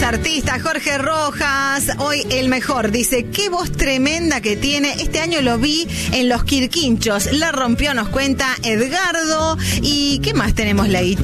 artistas, Jorge Rojas, hoy el mejor, dice, qué voz tremenda que tiene, este año lo vi en Los Quirquinchos, la rompió, nos cuenta Edgardo, y ¿qué más tenemos, Leito?